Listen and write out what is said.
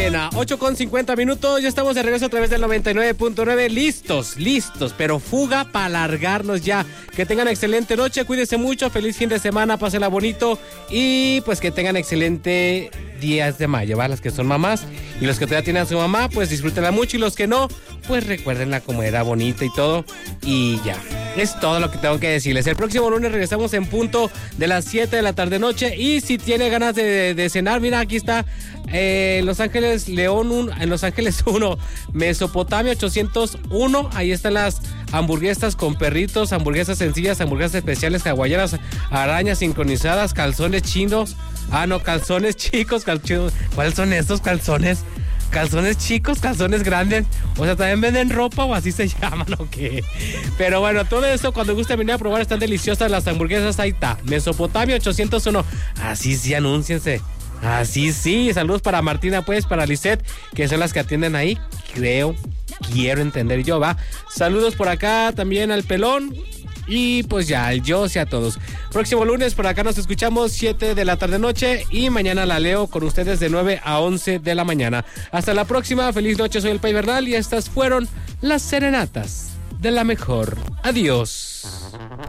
buena. 8:50, ya estamos de regreso a través del 99.9. Listos, pero fuga para alargarnos ya. Que tengan excelente noche, cuídense mucho, feliz fin de semana, pásenla bonito y pues que tengan excelente días de mayo, ¿va? Las que son mamás y los que todavía tienen a su mamá, pues disfrútenla mucho y los que no, pues recuérdenla como era bonita y todo y ya. Es todo lo que tengo que decirles. El próximo lunes regresamos en punto de las 7 de la tarde noche y si tiene ganas de cenar, mira, aquí está Los Ángeles León, en Los Ángeles 1, Mesopotamia 801, ahí están las hamburguesas con perritos, hamburguesas sencillas, hamburguesas especiales, hawaianas, arañas sincronizadas, calzones chinos, calzones chicos, ¿cuáles son estos calzones? Calzones chicos, calzones grandes, o sea, ¿también venden ropa o así se llaman o qué? Pero bueno, todo eso, cuando guste venir a probar, están deliciosas las hamburguesas, ahí está, Mesopotamia 801, así sí, anúnciense, así sí, saludos para Martina, pues, para Lisette, que son las que atienden ahí, quiero entender yo, va, saludos por acá también al Pelón, y pues ya, yo sé a todos. Próximo lunes por acá nos escuchamos 7 de la tarde noche y mañana la leo con ustedes de 9 a 11 de la mañana. Hasta la próxima, feliz noche, soy el Pay Bernal y estas fueron las serenatas de la mejor. Adiós.